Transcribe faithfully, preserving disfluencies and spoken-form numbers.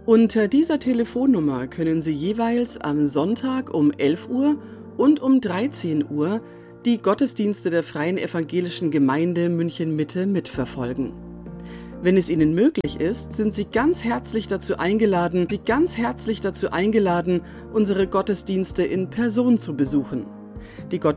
Unter dieser Telefonnummer können Sie jeweils am Sonntag um elf Uhr und um dreizehn Uhr die Gottesdienste der Freien Evangelischen Gemeinde München-Mitte mitverfolgen. Wenn es Ihnen möglich ist, sind Sie ganz herzlich dazu eingeladen, Sie ganz herzlich dazu eingeladen, unsere Gottesdienste in Person zu besuchen. Die